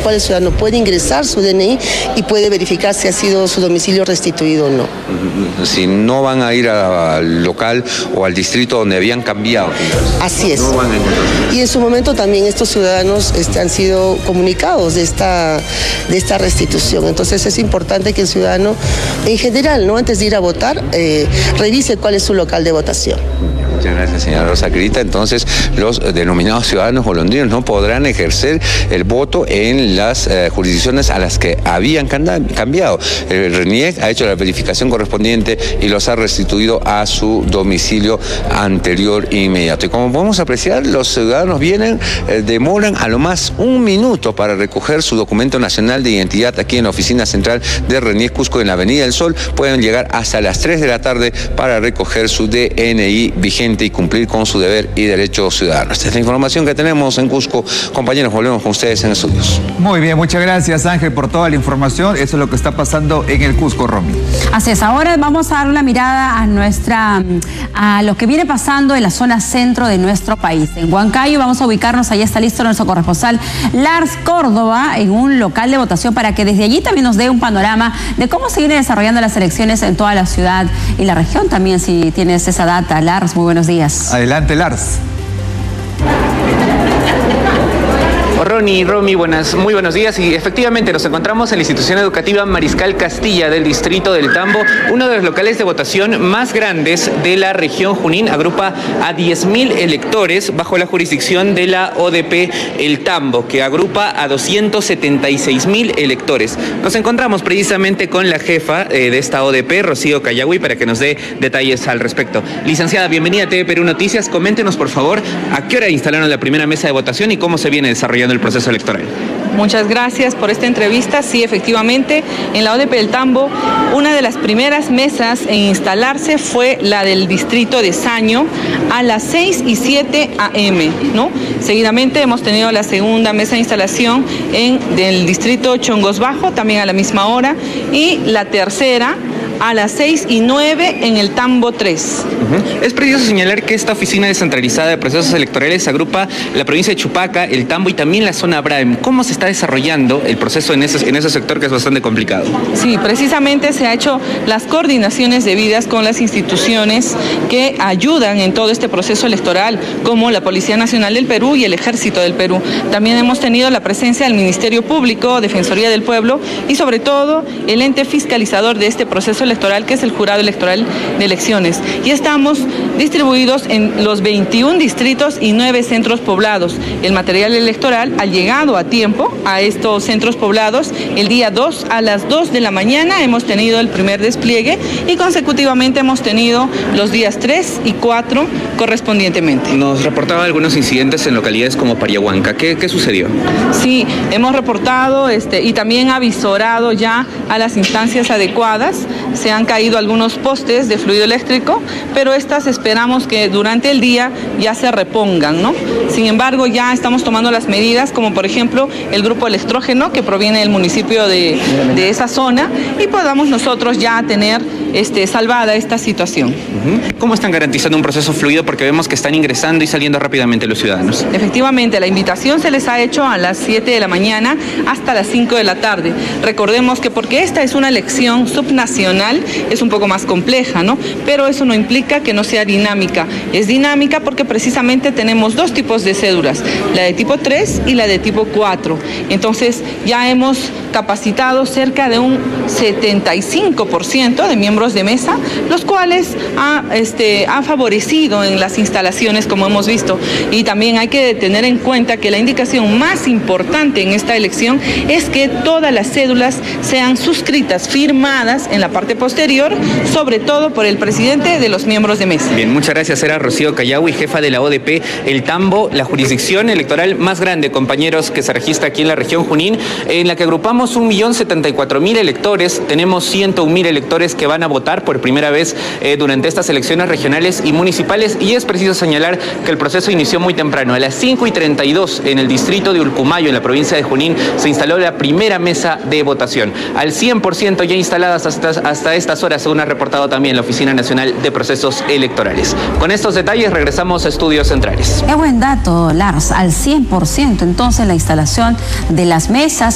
cual el ciudadano puede ingresar su DNI y puede verificar si ha sido su domicilio restituido o no. Si no van a ir al local o al distrito donde habían cambiado. Así es. No van a encontrar. Y en su momento también estos ciudadanos han sido comunicados de esta restitución. Entonces es importante que el ciudadano, en general, ¿no?, antes de ir a votar, revise cuál es su local de votación. Muchas gracias, señora Rosa Crita. Entonces, los denominados ciudadanos golondrinos no podrán ejercer el voto en las jurisdicciones a las que habían cambiado. El RENIEC ha hecho la verificación correspondiente y los ha restituido a su domicilio anterior e inmediato. Y como podemos apreciar, los ciudadanos demoran a lo más 1 minuto para recoger su documento nacional de identidad aquí en la oficina central de RENIEC Cusco en la Avenida del Sol. Pueden llegar hasta las 3 de la tarde para recoger su DNI vigente y cumplir con su deber y derecho ciudadano. Esta es la información que tenemos en Cusco. Compañeros, volvemos con ustedes en estudios. Muy bien, muchas gracias, Ángel, por toda la información. Eso es lo que está pasando en el Cusco, Romy. Así es, ahora vamos a dar una mirada a lo que viene pasando en la zona centro de nuestro país. En Huancayo vamos a ubicarnos, allá está listo nuestro corresponsal Lars Córdoba, en un local de votación, para que desde allí también nos dé un panorama de cómo se vienen desarrollando las elecciones en toda la ciudad y la región también, si tienes esa data. Lars, muy buenos días. Adelante, Lars. Romy, muy buenos días. Y efectivamente nos encontramos en la institución educativa Mariscal Castilla del distrito del Tambo, uno de los locales de votación más grandes de la región Junín. Agrupa a 10.000 electores bajo la jurisdicción de la ODP El Tambo, que agrupa a 276.000 electores. Nos encontramos precisamente con la jefa de esta ODP, Rocío Cayagüí, para que nos dé detalles al respecto. Licenciada, bienvenida a TV Perú Noticias. Coméntenos, por favor, a qué hora instalaron la primera mesa de votación y cómo se viene desarrollando el proceso electoral. Muchas gracias por esta entrevista. Sí, efectivamente, en la ODP del Tambo, una de las primeras mesas en instalarse fue la del distrito de Saño a las 6:07 a.m., ¿no? Seguidamente hemos tenido la segunda mesa de instalación del distrito Chongos Bajo, también a la misma hora, y la tercera a las 6:09 en el Tambo 3. Es preciso señalar que esta oficina descentralizada de procesos electorales agrupa la provincia de Chupaca, el Tambo y también la zona Braem. ¿Cómo se está desarrollando el proceso en ese sector, que es bastante complicado? Sí, precisamente se ha hecho las coordinaciones debidas con las instituciones que ayudan en todo este proceso electoral, como la Policía Nacional del Perú y el Ejército del Perú. También hemos tenido la presencia del Ministerio Público, Defensoría del Pueblo y sobre todo el ente fiscalizador de este proceso electoral, que es el Jurado Electoral de Elecciones. Y estamos distribuidos en los 21 distritos y 9 centros poblados. El material electoral ha llegado a tiempo a estos centros poblados. El día 2 a las 2 de la mañana hemos tenido el primer despliegue y consecutivamente hemos tenido los días 3 y 4 correspondientemente. Nos reportaba algunos incidentes en localidades como Pariahuanca. ¿Qué sucedió? Sí, hemos reportado y también avisorado ya a las instancias adecuadas. Se han caído algunos postes de fluido eléctrico, pero estas esperamos que durante el día ya se repongan, ¿no? Sin embargo, ya estamos tomando las medidas, como por ejemplo el grupo electrógeno que proviene del municipio de esa zona, y podamos nosotros ya tener salvada esta situación. ¿Cómo están garantizando un proceso fluido? Porque vemos que están ingresando y saliendo rápidamente los ciudadanos. Efectivamente, la invitación se les ha hecho a las 7 de la mañana hasta las 5 de la tarde. Recordemos que porque esta es una elección subnacional, es un poco más compleja, ¿no? Pero eso no implica que no sea dinámica. Es dinámica porque precisamente tenemos dos tipos de cédulas, la de tipo 3 y la de tipo 4. Entonces ya hemos capacitado cerca de un 75% de miembros de mesa, los cuales ha favorecido en las instalaciones, como hemos visto. Y también hay que tener en cuenta que la indicación más importante en esta elección es que todas las cédulas sean suscritas, firmadas en la parte posterior, sobre todo por el presidente de los miembros de mesa. Bien, muchas gracias. Era Rocío Cayagüí, jefa de la ODP El Tambo, la jurisdicción electoral más grande, compañeros, que se registra aquí en la región Junín, en la que agrupamos 1.074.000 electores. Tenemos 101.000 electores que van a votar por primera vez durante estas elecciones regionales y municipales, y es preciso señalar que el proceso inició muy temprano. A las 5:32 en el distrito de Ulcumayo, en la provincia de Junín, se instaló la primera mesa de votación. Al 100% ya instaladas hasta estas horas, según ha reportado también la Oficina Nacional de Procesos Electorales. Con estos detalles regresamos a Estudios Centrales. Qué buen dato, Lars, al 100% entonces la instalación de las mesas.